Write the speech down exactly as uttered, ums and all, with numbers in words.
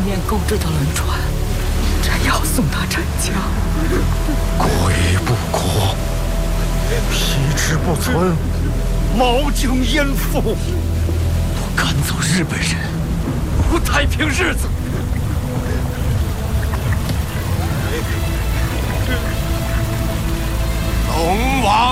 面购置的轮船，朕要送他沉江。 鬼不国，体之不存，毛景焉附？ 我赶走日本人，无太平日子。 龙王。